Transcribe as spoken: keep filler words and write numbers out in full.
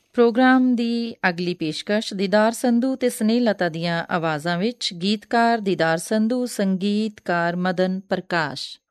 Programme ਦੀ ਅਗਲੀ ਪੇਸ਼ਕਸ਼ ਦੀਦਾਰ ਸੰਧੂ ਤੇ ਸਨੇਹਲਤਾ ਦੀਆਂ ਆਵਾਜ਼ਾਂ ਵਿੱਚ। ਗੀਤਕਾਰ ਦੀਦਾਰ ਸੰਧੂ, ਸੰਗੀਤਕਾਰ ਮਦਨ ਪ੍ਰਕਾਸ਼।